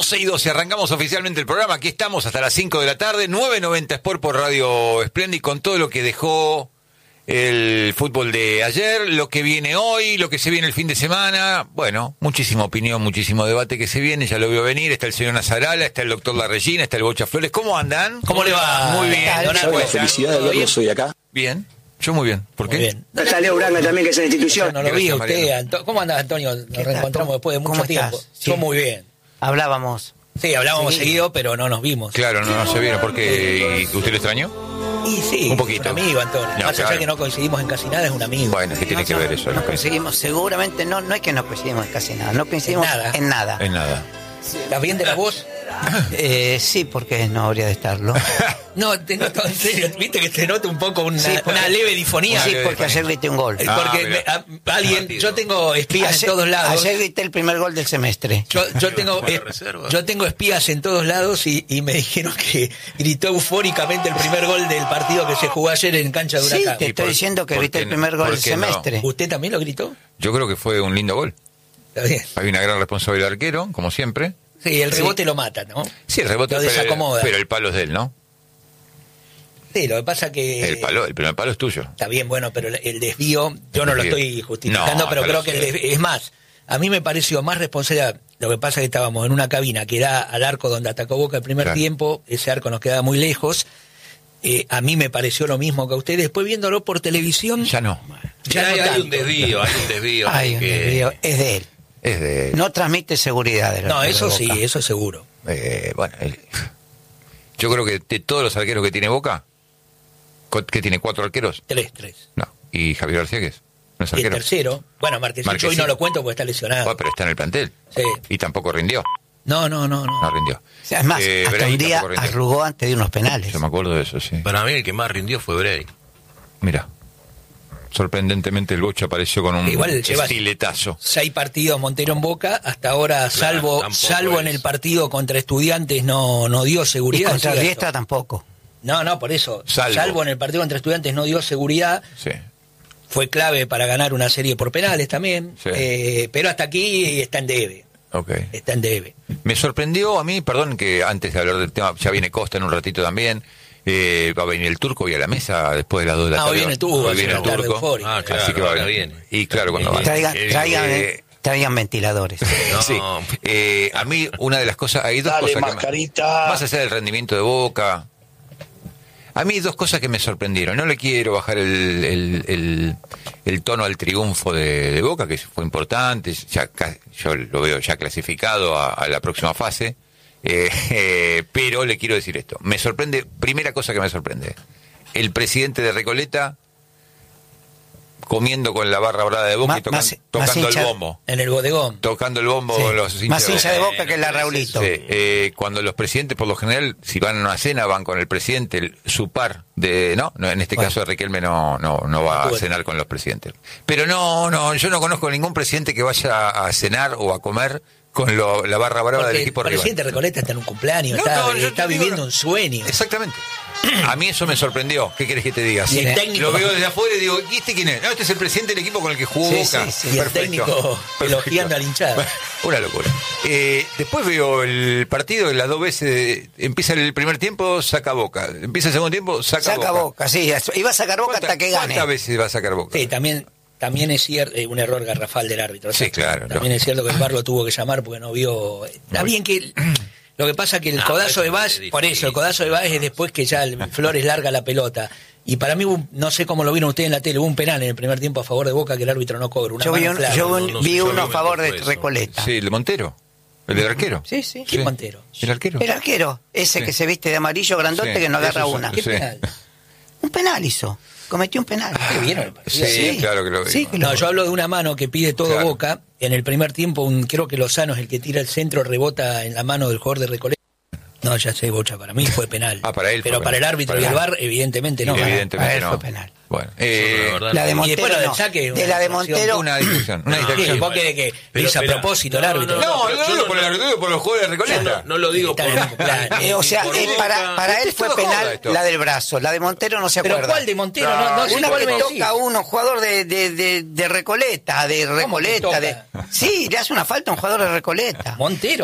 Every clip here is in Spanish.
12 y 12, arrancamos oficialmente el programa. Aquí estamos hasta las 5 de la tarde, 9:90 Sport por Radio Splendid, con todo lo que dejó el fútbol de ayer, lo que viene hoy, lo que se viene el fin de semana. Bueno, muchísima opinión, muchísimo debate que se viene, ya lo veo venir. Está el señor Nazarala, está el doctor La Regina, está el Bocha Flores. ¿Cómo andan? ¿Cómo le va? Muy bien. Felicidades de verlo, soy acá. Bien, yo muy bien. ¿Por qué? Muy bien. Está Leo Branga también, que es una institución. No lo vi Gracias, usted. Mariano. ¿Cómo andás, Antonio? Nos reencontramos después de mucho ¿Cómo tiempo. estás? Yo Sí. muy bien. Hablábamos. Sí, hablábamos Sí. seguido, pero no nos vimos. Claro, no se vieron. ¿Por qué? ¿Usted lo extrañó? Y sí, Un poquito. es un amigo, Antonio. No, Más allá claro. que no coincidimos en casi nada, es un amigo. Bueno, ¿qué tiene que ver eso? No coincidimos, seguramente, no es que no coincidimos en casi nada, no coincidimos en nada. En nada. ¿Estás bien de la voz? Sí, porque no habría de estarlo. No, te noto en serio. Viste que te noto un poco una leve difonía. Sí, leve porque ayer grité un gol. Porque mira. yo tengo espías en todos lados. Ayer grité el primer gol del semestre. Yo tengo espías en todos lados y me dijeron que gritó eufóricamente el primer gol del partido que se jugó ayer en cancha de Sí, Huracán. te estoy diciendo que por grité qué el primer no? gol ¿Por del qué no? semestre. ¿Usted también lo gritó? Yo creo que fue un lindo gol. Está bien. Hay una gran responsabilidad del arquero, como siempre. Sí, el rebote lo mata, ¿no? Sí, el rebote Lo desacomoda. pero el palo es de él, ¿no? Sí, lo que pasa que... El primer palo es tuyo. Está bien, bueno, pero el desvío, yo no lo desvío. estoy justificando, No, pero claro, creo que sí. es más, a mí me pareció más responsabilidad. Lo que pasa es que estábamos en una cabina que da al arco donde atacó Boca el primer Claro. tiempo, ese arco nos quedaba muy lejos. A mí me pareció lo mismo que a ustedes. Después viéndolo por televisión, Ya no. ya no hay tanto. un desvío, Ay, un desvío. Es de él. Es de... No transmite seguridad. del No, arquero eso de sí, Boca. eso seguro. bueno, yo creo que de todos los arqueros que tiene Boca, que tiene 4 arqueros, Tres. no. ¿Y Javier García qué es? ¿No es Y el arquero? tercero, bueno, Marquesín hoy Marquesín. no lo cuento porque está lesionado. Bueno, pero está en el plantel. Sí. Y tampoco rindió. No. No rindió. O sea, es más, hasta Bray un día tampoco rindió. arrugó antes de unos penales. Yo me acuerdo de eso, sí. Para mí el que más rindió fue Bray. Mira. Sorprendentemente el Bocha apareció con un Igual lleva- estiletazo. 6 partidos Montero en Boca, hasta ahora, Claro, salvo tampoco en es. el partido contra Estudiantes, no dio Y seguridad. contra ¿cierto? Riestra tampoco. No, por eso. Salvo. Salvo en el partido contra Estudiantes no dio seguridad. Sí. Fue clave para ganar una serie por penales también. Sí. Pero hasta aquí está en debe. Ok. Está en debe. Me sorprendió a mí, perdón que antes de hablar del tema, ya viene Costa en un ratito también, va a venir el Turco y a la mesa después de las 2 de la tarde. Hoy viene el Turco, Hoy viene el una tarde Turco. eufórica. Ah, claro, Así que va a ahora venir. viene. Y claro, cuando va. Traigan ventiladores. No, Sí. A mí una de las cosas, hay dos Dale, cosas mascarita. más allá del rendimiento de Boca, a mí hay 2 cosas que me sorprendieron. No le quiero bajar el tono al triunfo de Boca, que fue importante, yo lo veo ya clasificado a la próxima fase, pero le quiero decir esto. Me sorprende, primera cosa que me sorprende, el presidente de Recoleta comiendo con la barra brava de Boca y tocando el bombo. En el bodegón. Tocando el bombo Sí. los hinchas Más de hincha de Boca. Boca que la Raulito. Sí, cuando los presidentes, por lo general, si van a una cena, van con el presidente, su par de... No, en este Bueno. caso Riquelme no va a cenar con los presidentes. Pero yo no conozco ningún presidente que vaya a cenar o a comer con la barra brava Porque del equipo el rival. presidente Recoleta está en un cumpleaños, Yo está te digo, viviendo un sueño. Exactamente. A mí eso me sorprendió. ¿Qué querés que te diga? Y el técnico- Lo veo desde afuera y digo, ¿y este quién es? No, este es el presidente del equipo con el que jugó Sí, Boca. sí, sí. Y el Perfecto. técnico elogiando al hinchado. Una locura. Después veo el partido, las 2 veces, empieza el primer tiempo, saca Boca. Empieza el segundo tiempo, saca Boca, sí. Iba a sacar Boca hasta que gane. ¿Cuántas veces va a sacar Boca? Sí, también es cierto, un error garrafal del árbitro. Sí, claro, También es cierto que el VAR lo tuvo que llamar porque no vio. Está bien que. Lo que pasa que el codazo de Vaz, por eso, el codazo de Vaz es después que ya el Flores larga la pelota. Y para mí, no sé cómo lo vieron ustedes en la tele, hubo un penal en el primer tiempo a favor de Boca que el árbitro no cobra. Yo vi uno a me favor de tocó eso. Recoleta. Sí, el de Montero. ¿El del arquero? Sí, sí. ¿Qué Montero? ¿El arquero? El arquero, ese Sí. que se viste de amarillo grandote Sí, que no agarra eso una. ¿Qué Sí. penal? Un penal hizo. Cometió un penal. ¿Qué vieron el partido? Sí, claro que lo vi. Sí, que No, yo hablo de una mano que pide todo Claro. Boca. En el primer tiempo, creo que Lozano es el que tira el centro, rebota en la mano del jugador de Recoleta. No, ya sé, Bocha, para mí fue penal. Para él fue Pero para penal. el árbitro Para y el él. VAR, evidentemente no. Evidentemente para él no. fue penal. Bueno, la verdad, La de Y Montero después lo del no. saque, De la de una Montero. una distracción. Una Sí, distracción. vos querés que Pero hizo a espera. propósito el árbitro. No, pero no yo digo no- por el árbitro, digo por los jugadores de Recoleta. no lo digo por... Está bien, claro. O sea, Por para él Esto fue es todo joda penal esto. la del brazo. La de Montero no se Pero acuerda. ¿cuál de Montero? No sé Una cuál que me decís. toca a uno, jugador de Recoleta, de que Recoleta. toca? Sí, le hace una falta a un jugador de Recoleta. Montero.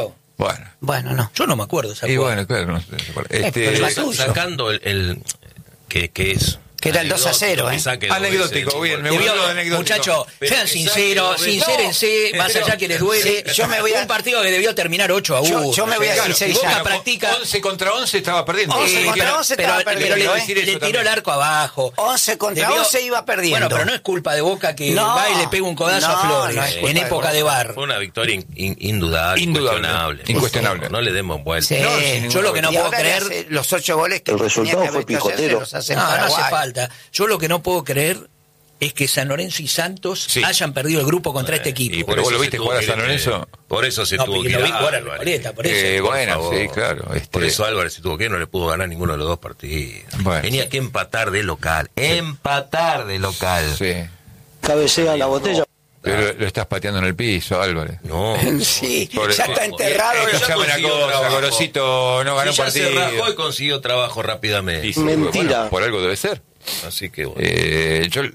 Bueno, no. Yo no me acuerdo. Y bueno, claro, no sé. Sacando el que es... Que era el 2-0, Anecdótico, bien, me gustó lo anecdótico. Muchachos, sean sinceros, sincérense, más allá que les duele. Yo me voy a... Un partido que debió terminar 8-1. Yo me voy a sincerizar. Boca practica 11 contra 11 estaba perdiendo. 11 contra 11 estaba perdiendo. Pero le tiró el arco abajo. 11 contra 11 iba perdiendo. Bueno, pero no es culpa de Boca que va y le pega un codazo a Flores en época de VAR. Fue una victoria indudable, incuestionable. No le demos vuelta. Sí, yo lo que no puedo creer... Los 8 goles que el resultado fue picotero. Los hacen no hace Paraguay. falta. Yo lo que no puedo creer es que San Lorenzo y Santos hayan perdido el grupo contra este equipo. ¿Y por vos lo viste jugar a San Lorenzo? Por eso se tuvo que ir lo vi jugar a Álvarez. Recoleta, por eso. Bueno, sí, claro. Por eso Álvarez se tuvo que ir, no le pudo ganar ninguno de los dos partidos. Bueno, Tenía que empatar de local. Sí. Cabecea la botella. Pero lo estás pateando en el piso, Álvarez. No. Sí, Por- ya está enterrado. Escuchame una cosa, Gorosito no ganó Si ya partido. se rajó y consiguió trabajo rápidamente. Y sí, Mentira. bueno, por algo debe ser. Así que bueno. Yo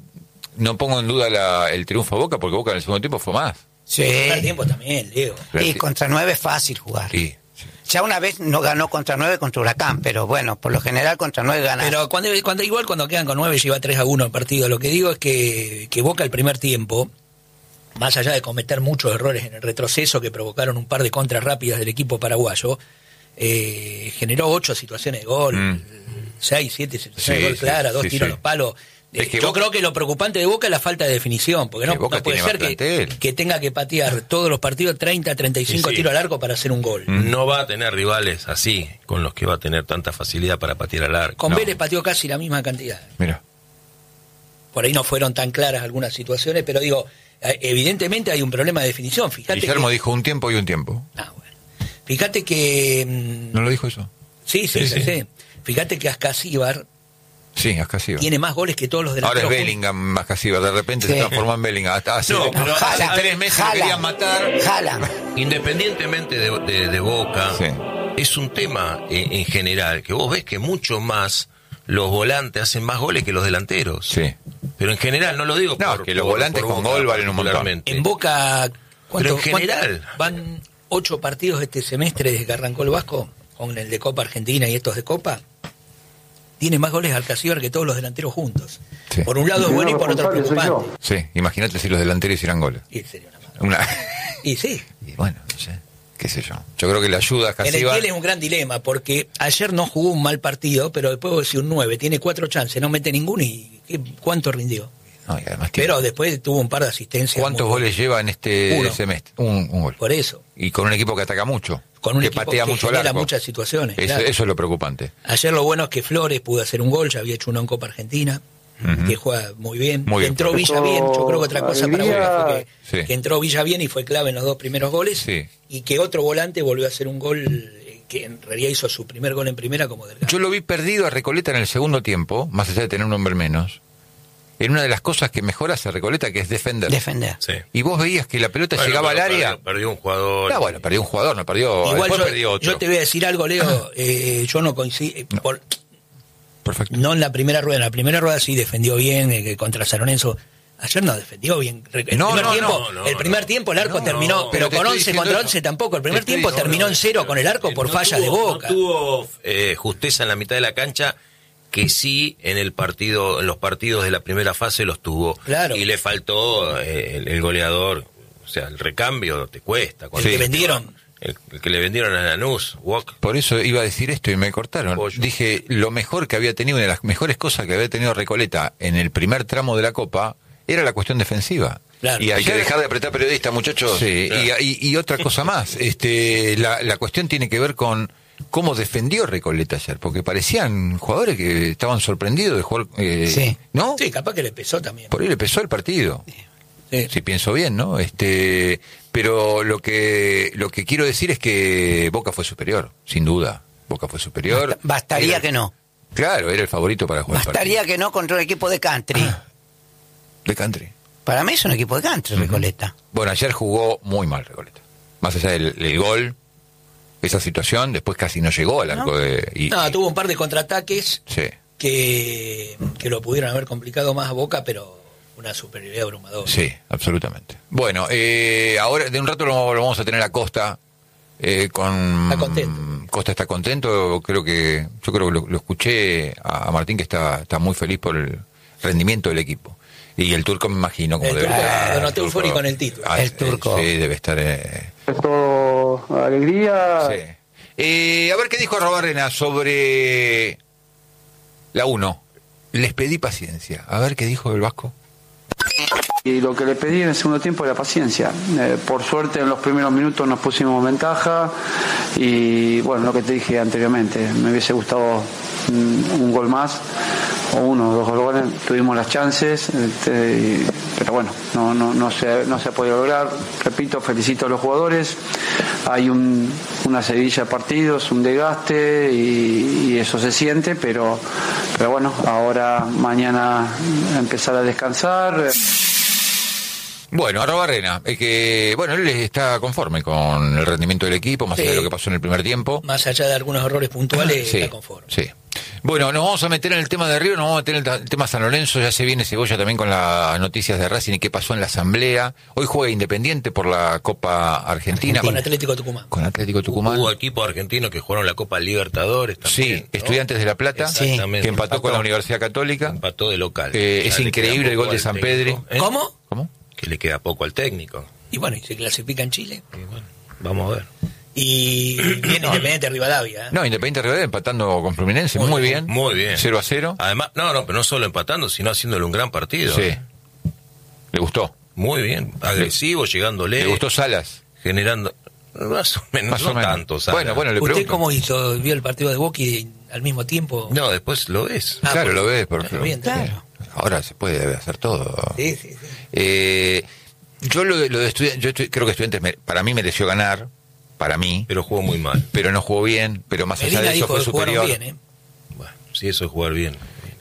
no pongo en duda el triunfo de Boca, porque Boca en el segundo tiempo fue más. Sí. Al tiempo también, Leo. Y contra 9 es fácil jugar. Sí. Ya una vez no ganó contra 9 contra Huracán, pero bueno, por lo general contra 9 gana. Pero cuando quedan con 9 lleva 3-1 el partido. Lo que digo es que Boca el primer tiempo, más allá de cometer muchos errores en el retroceso que provocaron un par de contras rápidas del equipo paraguayo, generó 8 situaciones de gol, 6, 7 situaciones de gol claras, 2 tiros a los palos. Es que yo Boca... creo que lo preocupante de Boca es la falta de definición, porque no puede ser que tenga que patear todos los partidos 30, 35 tiros al arco para hacer un gol. No va a tener rivales así, con los que va a tener tanta facilidad para patear al arco. Con Vélez pateó casi la misma cantidad. Mira. Por ahí no fueron tan claras algunas situaciones, pero digo, evidentemente hay un problema de definición. Fíjate Guillermo dijo un tiempo y un tiempo. Bueno. Fíjate que... ¿No lo dijo eso? Sí. Fíjate que Ascasíbar tiene más goles que todos los delanteros. Ahora es Bellingham más Ascasíbar, de repente se transformó en Bellingham. Hace 3 meses lo querían matar. Independientemente de Boca, es un tema en general, que vos ves que mucho más los volantes hacen más goles que los delanteros. Sí. Pero en general, no lo digo que los volantes con gol valen un montón. En Boca, pero en general van 8 partidos este semestre desde que arrancó el Vasco, con el de Copa Argentina y estos de Copa. Tiene más goles Alcacíbar que todos los delanteros juntos. Sí. Por un lado es bueno y por otro preocupante. Sí, imagínate si los delanteros hicieran goles. Y sería una Y sí. Y bueno, no sé, qué sé yo. Yo creo que la ayuda a Ascasíbar... En el Kiel es un gran dilema, porque ayer no jugó un mal partido, pero después si un 9 tiene 4 chances, no mete ninguno y ¿cuánto rindió? No, y además pero después tuvo un par de asistencias. ¿Cuántos goles lleva en este semestre? Un gol. Por eso. Y con un equipo que ataca mucho. Con un que equipo patea que mucho genera al arco. muchas situaciones. Eso es lo preocupante. Ayer lo bueno es que Flores pudo hacer un gol, ya había hecho uno en Copa Argentina, que juega muy bien. Entró Villa bien, yo creo que otra cosa para Boca fue que entró Villa bien y fue clave en los 2 primeros goles, y que otro volante volvió a hacer un gol que en realidad hizo su primer gol en primera como Delgado. Yo lo vi perdido a Recoleta en el segundo tiempo, más allá de tener un hombre menos. En una de las cosas que mejor hace Recoleta, que es defender. Sí. Y vos veías que la pelota llegaba al área. Perdió un jugador. Ah, bueno, perdió un jugador, no perdió. Igual después perdió otro. Yo te voy a decir algo, Leo. Yo no coincido. Perfecto. No en la primera rueda. En la primera rueda sí defendió bien contra San Lorenzo. Ayer no defendió bien. El primer tiempo el arco terminó, pero con 11 contra 11 tampoco. El primer tiempo terminó en 0 con el arco por fallas de Boca. No tuvo justeza en la mitad de la cancha, que sí en los partidos de la primera fase los tuvo. Claro. Y le faltó el goleador, o sea, el recambio te cuesta. El que vendieron. El que le vendieron a Lanús, Walk. Por eso iba a decir esto y me cortaron. Dije, lo mejor que había tenido, una de las mejores cosas que había tenido Recoleta en el primer tramo de la Copa, era la cuestión defensiva. Claro. Y Hay que dejar de apretar periodistas, muchachos. Sí, claro. y otra cosa más, la cuestión tiene que ver con cómo defendió Recoleta ayer, porque parecían jugadores que estaban sorprendidos de jugar, ¿no? Sí, capaz que le pesó también. Por ahí le pesó el partido. Sí. Si pienso bien, ¿no? Pero lo que quiero decir es que Boca fue superior, sin duda. Boca fue superior. Bastaría que no. Claro, era el favorito para jugar. Bastaría que no contra un equipo de country. De country. Para mí es un equipo de country, Recoleta. Bueno, ayer jugó muy mal Recoleta. Más allá del gol, esa situación, después casi no llegó al arco de... tuvo un par de contraataques sí. que lo pudieron haber complicado más a Boca, pero una superioridad abrumadora. Sí, absolutamente. Bueno, ahora de un rato lo vamos a tener a Costa Está contento. Costa está contento, yo creo que lo escuché a Martín, que está muy feliz por el rendimiento del equipo. Y el Turco, me imagino, como debe estar. Lo noté eufórico con el título. El Turco. Sí, debe estar. Es todo alegría. Sí. A ver qué dijo Arrobarrena sobre la 1. Les pedí paciencia. A ver qué dijo el Vasco. Y lo que le pedí en el segundo tiempo era paciencia. Por suerte en los primeros minutos nos pusimos en ventaja y bueno, lo que te dije anteriormente, me hubiese gustado un gol más o 1 o 2 goles, tuvimos las chances, pero bueno, no se ha podido lograr. Repito, felicito a los jugadores, hay una seguidilla de partidos, un desgaste y eso se siente, pero bueno, ahora mañana empezar a descansar. Bueno, Arrobarrena, bueno, él está conforme con el rendimiento del equipo, más allá de lo que pasó en el primer tiempo. Más allá de algunos errores puntuales, está conforme. Sí. Bueno, nos vamos a meter en el tema de River, nos vamos a meter en el tema San Lorenzo, ya se viene Cebolla también con las noticias de Racing y qué pasó en la asamblea. Hoy juega Independiente por la Copa Argentina. Con Atlético Tucumán. Con Atlético Tucumán. Hubo equipos argentinos que jugaron la Copa Libertadores también. Sí, ¿no? Estudiantes de La Plata, que empató con la Universidad Católica. Empató de local. Es increíble el gol de San Pedri. ¿Cómo? Que le queda poco al técnico. Y bueno, y se clasifica en Chile. Y bueno, vamos a ver. Y viene Independiente Rivadavia. No, Independiente Rivadavia empatando con Fluminense, muy bien. Muy bien. 0-0. Además, pero no solo empatando, sino haciéndole un gran partido. Sí. Le gustó. Muy bien. Agresivo, llegándole. Le gustó Salas. Generando. Más o menos, no tanto. Bueno, le pregunto. ¿Usted cómo hizo? ¿Vio el partido de Boca y al mismo tiempo? No, después lo ves. Claro, lo ves. Porque bien, claro. Ahora se puede hacer todo. Sí. Yo lo de Estudiantes, creo que Estudiantes para mí mereció ganar, para mí. Pero jugó muy mal. Pero no jugó bien, pero más allá de eso fue superior. Bien, Bueno, sí, eso es jugar bien.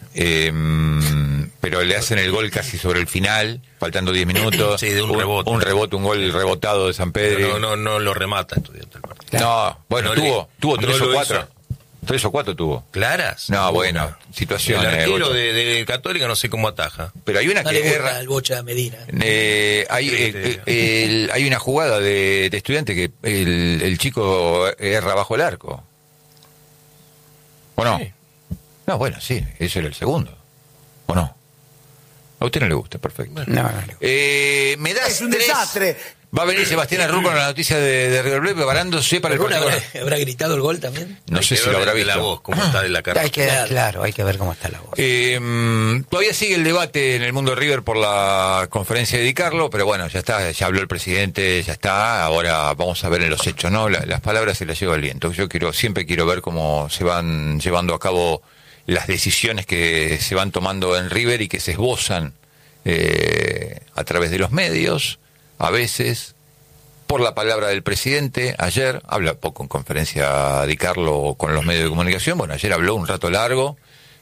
Pero le hacen el gol casi sobre el final, faltando 10 minutos. Sí, de un rebote. Un gol rebotado de San Pedro. No lo remata Estudiantes el partido. No, bueno, tuvo 3 o 4. 3 o 4 tuvo. ¿Claras? No, bueno, situación. El arquero de Católica no sé cómo ataja. Pero hay una no que erra. El Bocha Medina. Hay una jugada de Estudiante que el chico erra bajo el arco. ¿O no? Sí. No, bueno, sí, ese era el segundo. ¿O no? A usted no le gusta, perfecto. No. Me das Es un 3. desastre. Va a venir Sebastián Arrú con la noticia de River Plate preparándose para el partido. ¿Habrá gritado el gol también? No sé si lo habrá visto. La voz, cómo está de la cara. Hay que ver cómo está la voz. Todavía sigue el debate en el mundo de River por la conferencia de Di Carlo, pero bueno, ya está, ya habló el presidente, ya está. Ahora vamos a ver en los hechos, ¿no? Las palabras se las lleva el viento. Yo siempre quiero ver cómo se van llevando a cabo las decisiones que se van tomando en River y que se esbozan a través de los medios. A veces, por la palabra del presidente, ayer, habla poco en conferencia Di Carlo con los medios de comunicación, bueno, ayer habló un rato largo,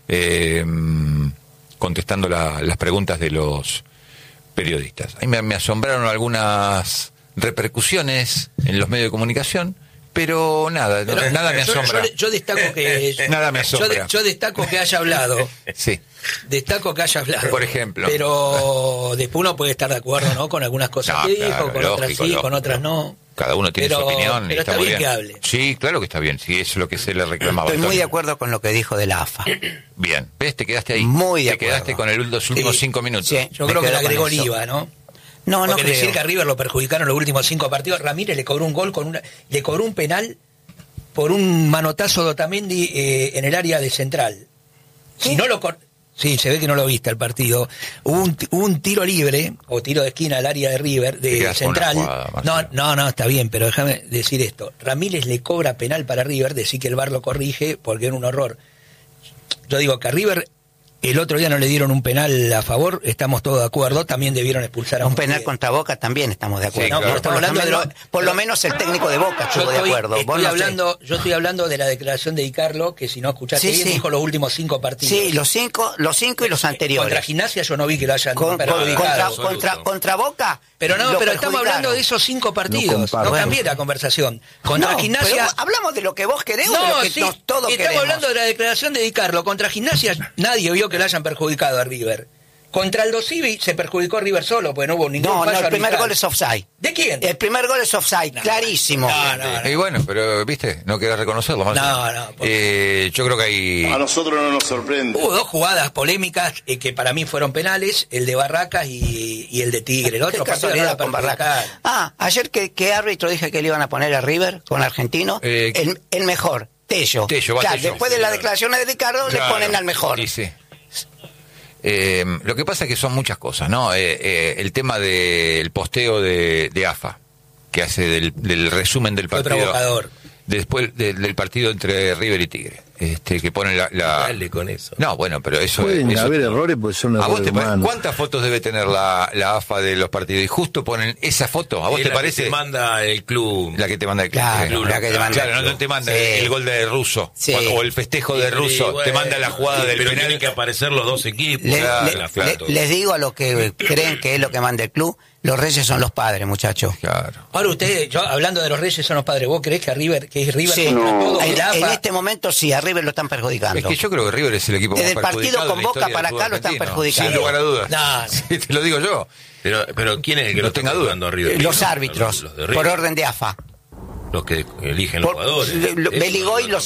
contestando las preguntas de los periodistas. A mí me asombraron algunas repercusiones en los medios de comunicación, pero nada me asombra. Yo destaco que nada me asombra. Yo destaco que haya hablado. Sí. Destaco que haya hablado. Por ejemplo. Pero después uno puede estar de acuerdo, ¿no? Con algunas cosas que dijo, con otras sí, con otras no. Cada uno tiene su opinión. Pero está bien que hable. Sí, claro que está bien. Sí, eso es lo que se le reclamaba. Estoy muy de acuerdo con lo que dijo de la AFA. Bien. ¿Ves? Te quedaste ahí. Muy de Te quedaste con los últimos 5 minutos. Sí, yo creo que le agregó el IVA, ¿no? No Porque creo. decir que a River lo perjudicaron los últimos 5 partidos. Ramírez le cobró un gol le cobró un penal por un manotazo de Otamendi en el área de central. Si no lo sí, se ve que no lo viste el partido. Hubo un tiro libre o tiro de esquina al área de River de central. No, está bien, pero déjame decir esto. Ramírez le cobra penal para River, decir que el VAR lo corrige porque era un horror. Yo digo que a River el otro día no le dieron un penal a favor, estamos todos de acuerdo, también debieron expulsar a un penal contra Boca también estamos de acuerdo. Sí, claro. No, estamos hablando por lo menos el técnico de Boca estuvo de acuerdo. Yo estoy hablando de la declaración de Di Carlo, que si no escuchaste bien, dijo los últimos 5 partidos. Sí, los cinco y los anteriores. Contra Gimnasia yo no vi que lo hayan perjudicado. Contra Boca. Pero estamos hablando de esos 5 partidos. No cambié la conversación. Contra Gimnasia. Hablamos de lo que vos querés o de lo que todos queremos. Estamos hablando de la declaración de Di Carlo. Contra Gimnasia nadie vio que lo hayan perjudicado a River. Contra el Dosivi se perjudicó River solo, porque no hubo ningún No, fallo el primer arbitral. gol es offside. ¿De quién? El primer gol es offside, clarísimo. No. Y bueno, pero, ¿viste? No querés reconocerlo más. Yo creo que hay... A nosotros no nos sorprende. Hubo dos jugadas polémicas que para mí fueron penales, el de Barracas y el de Tigre. El otro partido no la con Barracas. Ayer ¿qué árbitro dije que le iban a poner a River con Argentino? El mejor, Tello. Claro, después de las declaraciones de Ricardo le ponen al mejor. Sí. Lo que pasa es que son muchas cosas, ¿no? El tema del posteo de AFA, que hace del resumen del partido. Fue provocador. Después del partido entre River y Tigre. Que ponen Dale con eso. No, bueno, pero eso... Pueden haber errores, pues son errores humanos. ¿Cuántas fotos debe tener la AFA de los partidos? Y justo ponen esa foto. ¿A vos te parece? Que te manda el club. La que te manda el club. Claro, la que te manda Claro, no te manda el gol de Russo. Sí. O el festejo de Russo. Te manda la jugada del penal. Tienen que aparecer los dos equipos. Les digo a los que creen que es lo que manda el club, los Reyes son los padres, muchachos. Claro. Ahora ustedes, hablando de los Reyes son los padres, ¿vos creés que es River Sí. contra todo? En este momento sí, a River lo están perjudicando. Es que yo creo que River es el equipo desde más el partido con Boca para acá lo están perjudicando. Sin lugar a dudas. No. Sí, te lo digo yo. Pero ¿quién es el que no lo tenga está duda? jugando a River? Los árbitros, Los de River. por orden de AFA. Los que eligen los jugadores. Beligoy y los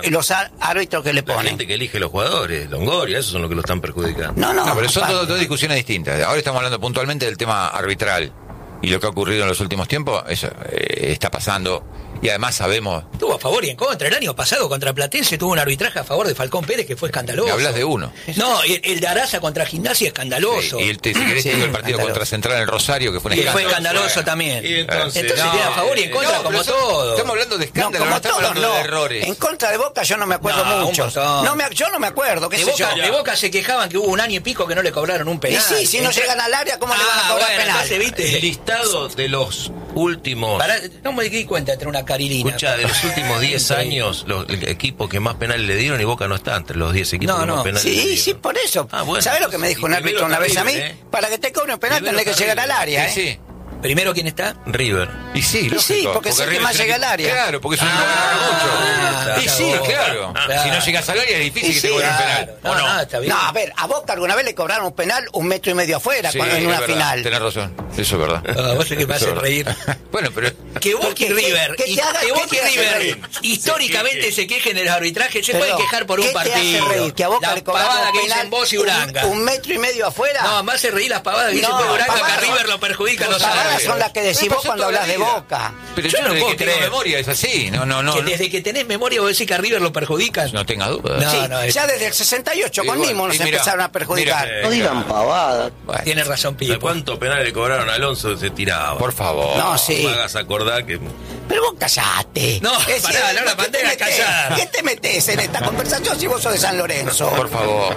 árbitros que le La ponen. gente que elige los jugadores, Longoria, esos son los que lo están perjudicando. No, Pero son dos discusiones distintas. Ahora estamos hablando puntualmente del tema arbitral. Y lo que ha ocurrido en los últimos tiempos, eso está pasando. Y además sabemos... Tuvo a favor y en contra. El año pasado contra Platense tuvo un arbitraje a favor de Falcón Pérez que fue escandaloso. Me hablas de uno. No, el de Araza contra Gimnasia escandaloso. Sí, y si querés te digo el partido contra Central en el Rosario, que fue un Que escándalo. fue escandaloso también. Y entonces tiene a favor y en contra, como todo. Estamos hablando de escándalo, como no estamos todos, hablando no. de errores. En contra de Boca yo no me acuerdo mucho. Yo no me acuerdo, qué sé yo. De Boca se quejaban que hubo un año y pico que no le cobraron un penal. Y sí, si no llegan al área, ¿cómo le van a cobrar penal? Entonces, ¿viste? El listado de los últimos... No me di cuenta entre una carilina. Escucha, de los últimos 10 años, el equipo que más penales le dieron y Boca no está entre los 10 equipos que más penales le dieron. Sí, por eso. Bueno, ¿Sabés lo que me dijo un árbitro una vez a mí? Para que te cobre un penal tenés que llegar al área, ¿eh? Sí. ¿Primero quién está? River. Y sí, lógico, sí, porque es el que River más es un llega al equipo- área. Claro, porque es un equipo que gana mucho. Y sí, claro. Claro. Si no llegas al área es difícil Y que te sí, cobren Claro. penal. ¿O no? Está bien. No, a ver, a Boca alguna vez le cobraron un penal 1,5 metros afuera Sí, en es una verdad, final. tenés razón, eso es verdad. Vos sé que me Eso hace es verdad. reír. Bueno, pero... Que Boca y ¿Qué- River, qué te haga- que qué Boca te y hace River reír? históricamente se quejen de los arbitrajes, se pueden Pero, quejar por un ¿qué te hace partido. reír? Que a Boca la le cobraron pavada un que penal dicen vos y Uranga. 1,5 metros afuera. No, más se reír las pavadas que dicen No, vos y Uranga, que a pavadas River son- lo perjudican Las los pavadas árbitros. son las que decís vos cuando hablas de Boca. Pero Yo yo, no desde puedo que tengo creer. memoria es así. No Que desde que tenés memoria vos decís que a River lo perjudican. No tenga duda. No, Sí, es- ya desde el 68 con Igual, Nimo nos y mira, empezaron a perjudicar. mira, No digan pavada. Bueno, Tienes razón, ¿De Pipo. cuántos penales le cobraron a Alonso se tiraba? por favor. No, sí. No me hagas acordar que... Pero vos callate. No, pará, Laura Pantera, callada. ¿Qué te metés en esta conversación si vos sos de San Lorenzo? Por favor.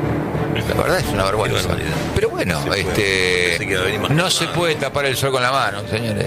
La verdad es una vergüenza. Qué barbaridad. Pero bueno, Pensé que iba a venir más no calmado. se puede tapar el sol con la mano, señores.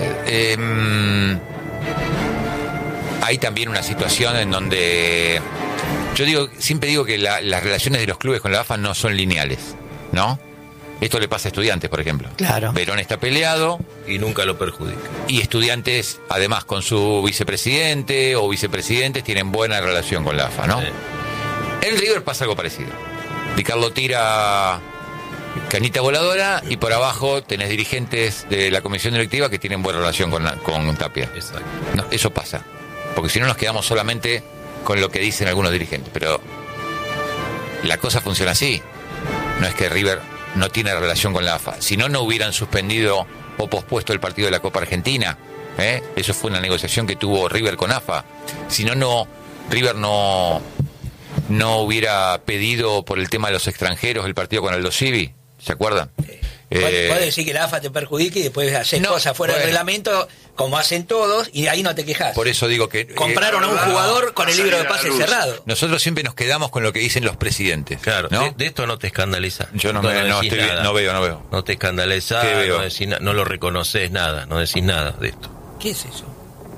Hay también una situación en donde siempre digo que las relaciones de los clubes con la AFA no son lineales, ¿no? Esto le pasa a Estudiantes, por ejemplo. Claro. Verón está peleado Y nunca lo perjudica. y Estudiantes, además, con su vicepresidente o vicepresidentes, tienen buena relación con la AFA, ¿no? Sí. En River pasa algo parecido. Di Carlo tira canita voladora y por abajo tenés dirigentes de la comisión directiva que tienen buena relación con Tapia. Exacto. No, eso pasa. Porque si no nos quedamos solamente con lo que dicen algunos dirigentes. Pero la cosa funciona así. No es que River no tiene relación con la AFA. Si no, no hubieran suspendido o pospuesto el partido de la Copa Argentina. Eso fue una negociación que tuvo River con AFA. Si no, River no hubiera pedido por el tema de los extranjeros el partido con Aldo Civi. ¿Se acuerdan? Puedes decir que la AFA te perjudique y después hacer cosas fuera del reglamento, como hacen todos, y ahí no te quejas. Por eso digo que... Compraron a un jugador con el libro de pases cerrado. Nosotros siempre nos quedamos con lo que dicen los presidentes. Claro, ¿no? de esto no te escandaliza. Yo no decís nada. veo. No te escandalizás, ¿Qué veo? no decís no lo reconoces nada, no decís nada de esto. ¿Qué es eso?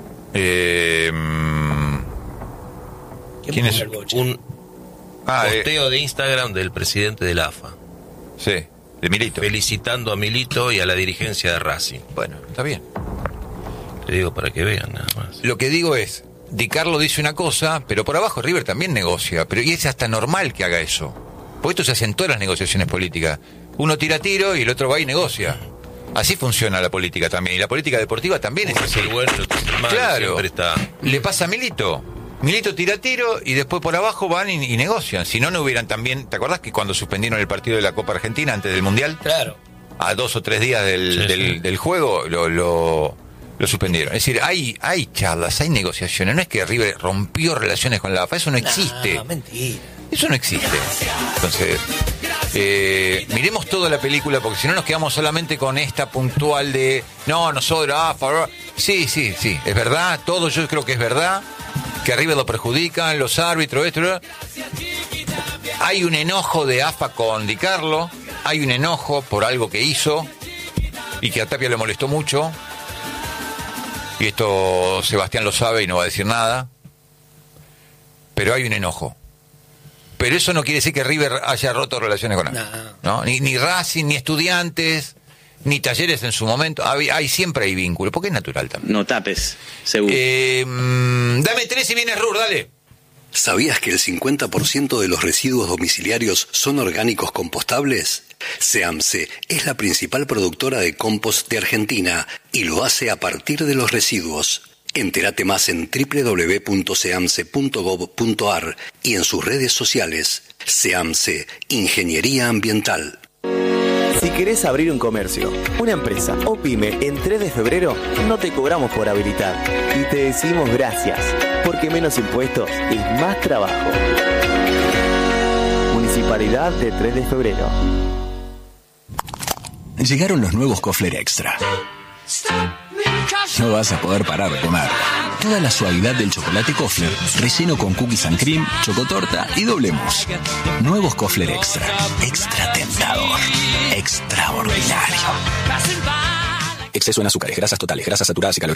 ¿Quién es? puso el boche? Un posteo de Instagram del presidente del AFA, Sí, de Milito. felicitando a Milito y a la dirigencia de Racing. Bueno, está bien. Te digo para que vean nada más. Lo que digo es, Di Carlo dice una cosa, pero por abajo River también negocia. Pero y es hasta normal que haga eso. Porque esto se hace en todas las negociaciones políticas. Uno tira tiro y el otro va y negocia. Así funciona la política también. Y la política deportiva también es así. El bueno, el malo, claro. Siempre está. Le pasa a Milito. Milito tira tiro y después por abajo van y negocian. Si no, no hubieran también... ¿Te acordás que cuando suspendieron el partido de la Copa Argentina antes del Mundial? Claro. A 2 o 3 días del juego lo suspendieron. Es decir, hay charlas, hay negociaciones. No es que River rompió relaciones con la AFA. Eso no existe. No, mentira. Eso no existe. Entonces... miremos toda la película, porque si no nos quedamos solamente con esta puntual de nosotros, sí, es verdad, todo yo creo que es verdad, que a River lo perjudican, los árbitros, esto. Hay un enojo de AFA con Di Carlo, hay un enojo por algo que hizo y que a Tapia le molestó mucho, y esto Sebastián lo sabe y no va a decir nada, pero hay un enojo. Pero eso no quiere decir que River haya roto relaciones con él. No. Ni Racing, ni Estudiantes, ni Talleres en su momento. Siempre hay vínculo, porque es natural también. No tapes, seguro. Dame 3 y vienes Rur, dale. ¿Sabías que el 50% de los residuos domiciliarios son orgánicos compostables? SEAMSE es la principal productora de compost de Argentina y lo hace a partir de los residuos. Entérate más en www.seamse.gov.ar y en sus redes sociales. SEAMSE, Ingeniería Ambiental. Si querés abrir un comercio, una empresa o pyme en 3 de febrero, no te cobramos por habilitar. Y te decimos gracias, porque menos impuestos y más trabajo. Municipalidad de 3 de febrero. Llegaron los nuevos Kofler Extra. No vas a poder parar de comer. Toda la suavidad del chocolate Kofler, relleno con cookies and cream, chocotorta y doble mousse. Nuevos Kofler Extra. Extra tentador. Extraordinario. Exceso en azúcares, grasas totales, grasas saturadas y calorías.